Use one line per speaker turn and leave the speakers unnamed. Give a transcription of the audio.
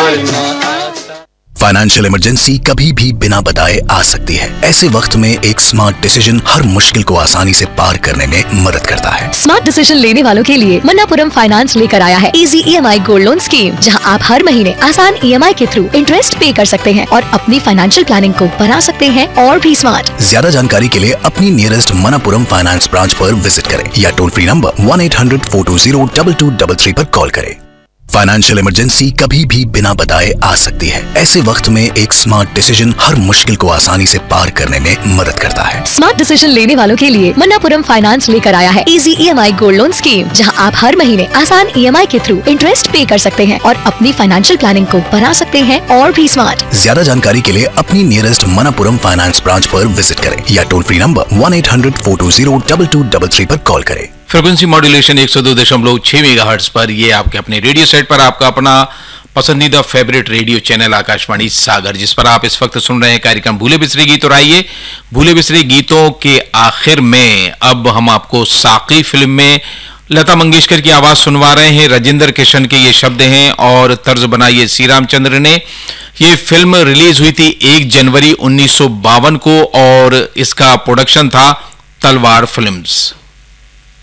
Financial emergency कभी भी बिना बताए आ सकती है। ऐसे वक्त में एक स्मार्ट डिसीजन हर मुश्किल को आसानी से पार करने में मदद करता है।
स्मार्ट डिसीजन लेने वालों के लिए मन्नापुरम फाइनेंस लेकर आया है easy EMI gold loan scheme, जहां आप हर महीने आसान EMI के थ्रू इंटरेस्ट पे कर सकते हैं और अपनी फाइनेंशियल प्लानिंग को बना सकते हैं और भी स्मार्ट।
ज्यादा जानकारी के लिए अपनी नियरेस्ट मन्नापुरम फाइनेंस ब्रांच पर विजिट करें या टोल फ्री नंबर 1-800-420-2233 पर कॉल करें। फाइनेंशियल इमरजेंसी कभी भी बिना बताए आ सकती है। ऐसे वक्त में एक स्मार्ट डिसीजन हर मुश्किल को आसानी से पार करने में मदद करता है।
स्मार्ट डिसीजन लेने वालों के लिए मन्नापुरम फाइनेंस लेकर आया है easy EMI gold loan scheme, जहां आप हर महीने आसान EMI के थ्रू इंटरेस्ट पे कर सकते हैं और अपनी फाइनेंशियल प्लानिंग को बना सकते हैं और भी स्मार्ट।
ज्यादा जानकारी के लिए अपनी नियरेस्ट मन्नापुरम फाइनेंस ब्रांच पर विजिट करें या टोल फ्री नंबर 1-800-420-2233 पर कॉल करें।
फ्रीक्वेंसी मॉड्यूलेशन 102.6 मेगाहर्ट्ज पर ये आपके अपने रेडियो सेट पर आपका अपना पसंदीदा फेवरेट रेडियो चैनल आकाशवाणी सागर, जिस पर आप इस वक्त सुन रहे हैं कार्यक्रम भूले बिसरे गीत। और आइए भूले बिसरे गीतों के आखिर में अब हम आपको साकी फिल्म में लता मंगेशकर की आवाज सुनवा रहे हैं। राजेंद्र किशन के ये शब्द हैं और तर्ज बनाई श्री रामचंद्र ने। ये फिल्म रिलीज हुई थी 1 जनवरी 1952 को और इसका प्रोडक्शन था तलवार फिल्म्स।